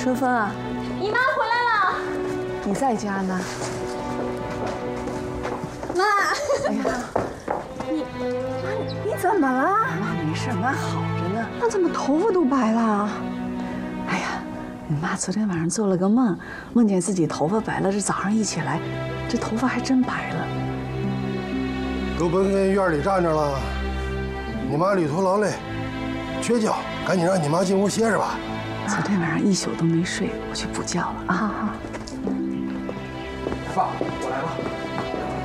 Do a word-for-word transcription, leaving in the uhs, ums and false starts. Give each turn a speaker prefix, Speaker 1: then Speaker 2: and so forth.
Speaker 1: 春风啊，
Speaker 2: 姨妈回来了。
Speaker 1: 你在家呢？
Speaker 2: 妈，
Speaker 1: 哎呀，你妈，你怎么了？妈没事，妈好着呢。那怎么头发都白了？哎呀，你妈昨天晚上做了个梦，梦见自己头发白了，这早上一起来，这头发还真白了。
Speaker 3: 都奔跟院里站着了，你妈旅途劳累，缺觉，赶紧让你妈进屋歇着吧。
Speaker 1: 昨天晚上一宿都没睡，我去补觉了啊！
Speaker 4: 爸，我来了。